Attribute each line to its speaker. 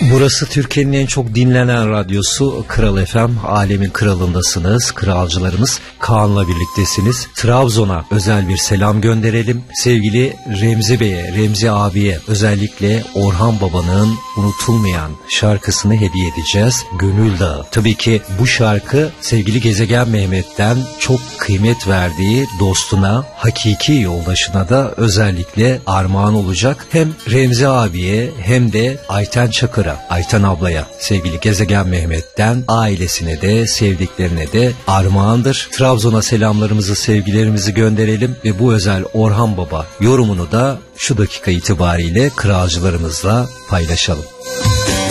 Speaker 1: Burası Türkiye'nin en çok dinlenen radyosu Kral FM. Alemin kralındasınız. Kralcılarımız Kaan'la birliktesiniz. Trabzon'a özel bir selam gönderelim. Sevgili Remzi Bey'e, Remzi abiye, özellikle Orhan Baba'nın unutulmayan şarkısını hediye edeceğiz. Gönül Dağı. Tabii ki bu şarkı sevgili Gezegen Mehmet'ten çok kıymet verdiği dostuna, hakiki yoldaşına da özellikle armağan olacak. Hem Remzi abiye hem de Ayten Çakır'a, Ayten ablaya, sevgili Gezegen Mehmet'ten ailesine de sevdiklerine de armağandır. Trabzon'a selamlarımızı, sevgilerimizi gönderelim ve bu özel Orhan Baba yorumunu da şu dakika itibariyle kralcılarımızla paylaşalım.